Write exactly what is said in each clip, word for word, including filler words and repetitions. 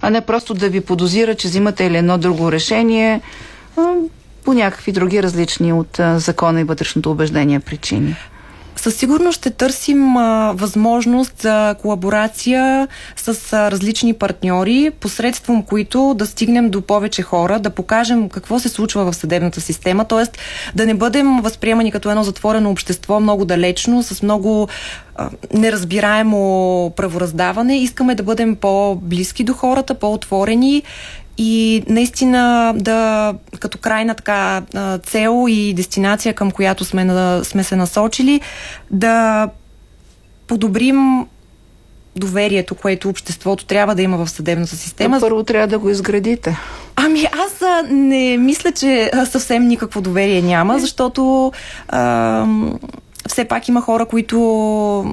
а не просто да ви подозира, че взимате или едно друго решение а, по някакви други различни от а, закона и вътрешното убеждение причини. Със сигурност ще търсим а, възможност за колаборация с а, различни партньори, посредством които да стигнем до повече хора, да покажем какво се случва в съдебната система, т.е. да не бъдем възприемани като едно затворено общество, много далечно, с много а, неразбираемо правораздаване. Искаме да бъдем по-близки до хората, по-отворени и наистина да, като крайна така цел и дестинация, към която сме, на, сме се насочили, да подобрим доверието, което обществото трябва да има в съдебната система. Но първо трябва да го изградите. Ами аз не мисля, че съвсем никакво доверие няма, защото а, все пак има хора, които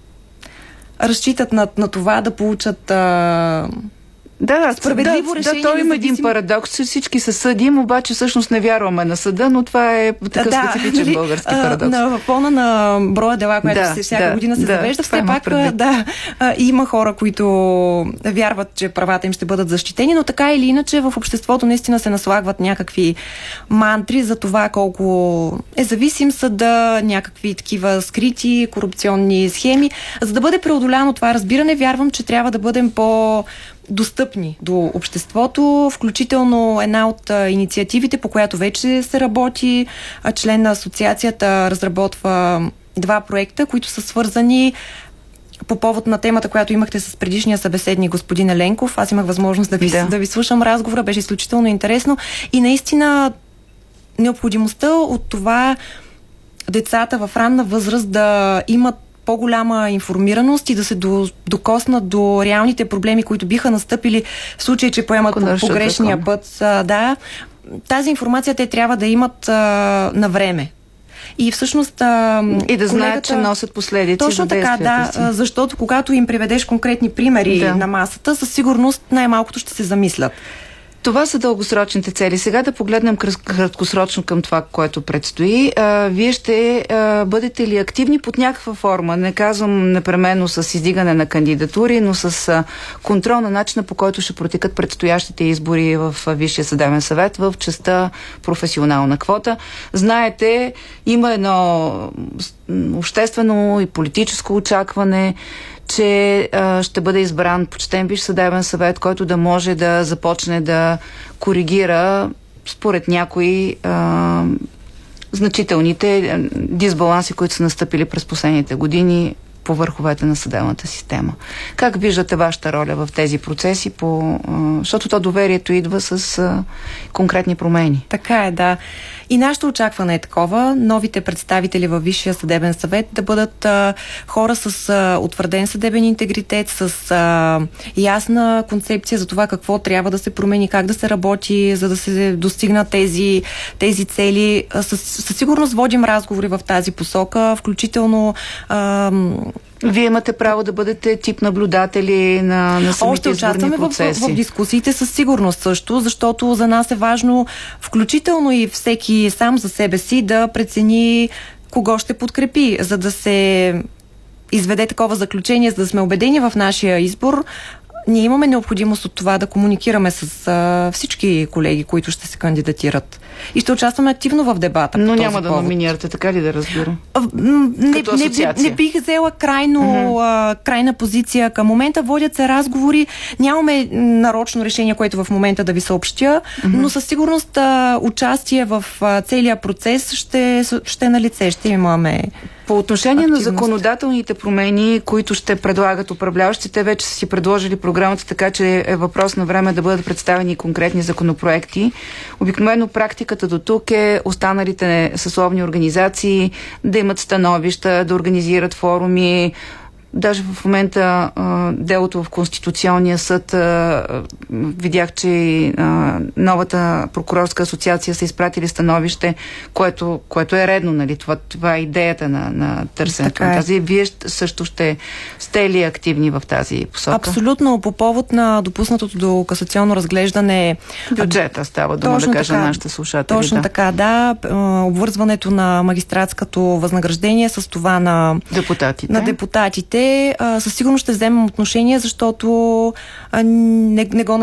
разчитат на, на това да получат а, Да, справедливо да, решение. Да, той има независим... един парадокс, че всички се съдим, обаче всъщност не вярваме на съда, но това е такъв да, специфичен нали, български парадокс. На фона на броя дела, която да, се, всяка да, година се да, завежда, все пак да, има хора, които вярват, че правата им ще бъдат защитени, но така или иначе в обществото наистина се наслагват някакви мантри за това колко е зависим съда, някакви такива скрити корупционни схеми. За да бъде преодоляно това разбиране, вярвам, че трябва да бъдем по достъпни до обществото, включително една от а, инициативите, по която вече се работи. А, член на асоциацията разработва два проекта, които са свързани по повод на темата, която имахте с предишния събеседник господин Еленков. Аз имах възможност да ви, да. да ви слушам разговора, беше изключително интересно и наистина необходимостта от това децата в ранна възраст да имат по-голяма информираност и да се до, докоснат до реалните проблеми, които биха настъпили в случай, че поемат по погрешния път. А, да, тази информация те трябва да имат а, на време. И всъщност а, и да знаят, че носят последици. Точно така, да, си. Защото когато им приведеш конкретни примери да. на масата, със сигурност най-малкото ще се замислят. Това са дългосрочните цели. Сега да погледнем краткосрочно към това, което предстои. А, вие ще а, бъдете ли активни под някаква форма? Не казвам непременно с издигане на кандидатури, но с а, контрол на начина, по който ще протекат предстоящите избори в а, Висшия съдебен съвет в частта професионална квота. Знаете, има едно обществено и политическо очакване, че а, ще бъде избран почтен Висш съдебен съвет, който да може да започне да коригира според някои а, значителните дисбаланси, които са настъпили през последните години по върховете на съдебната система. Как виждате вашата роля в тези процеси? По, а, защото то доверието идва с а, конкретни промени. Така е, да. И нашето очакване е такова. Новите представители във Висшия съдебен съвет да бъдат а, хора с а, утвърден съдебен интегритет, с а, ясна концепция за това какво трябва да се промени, как да се работи, за да се достигнат тези, тези цели. Със, със сигурност водим разговори в тази посока, включително а, Вие имате право да бъдете тип наблюдатели на, на самите изборни процеси. Още участваме в, в дискусиите със сигурност също, защото за нас е важно, включително и всеки сам за себе си, да прецени кого ще подкрепи, за да се изведе такова заключение, за да сме убедени в нашия избор. Ние имаме необходимост от това да комуникираме с а, всички колеги, които ще се кандидатират. И ще участваме активно в дебата. Но няма повод. да номинирате, така ли да разбира? А, не, не, не бих взела крайно, mm-hmm. а, крайна позиция. Към момента водят се разговори. Нямаме нарочно решение, което в момента да ви съобщя, mm-hmm. но със сигурност а, участие в а, целия процес ще, ще е на лице. Ще имаме по отношение активност. На законодателните промени, които ще предлагат управляващите, вече са си предложили програмата, така че е въпрос на време да бъдат представени конкретни законопроекти. Обикновено практиката до тук е останалите съсловни организации да имат становища, да организират форуми. Даже в момента а, делото в Конституционния съд а, видях, че а, новата прокурорска асоциация са изпратили становище, което, което е редно, нали? Това, това е идеята на, на търсенето на тази. Вие също ще сте ли активни в тази посока? Абсолютно. По повод на допуснатото до касационно разглеждане бюджета става дума, да кажа на нашите слушатели. Точно да. така, да. Обвързването на магистратското възнаграждение с това на депутатите. На депутатите. Със сигурност ще вземем отношение, защото а, не, не го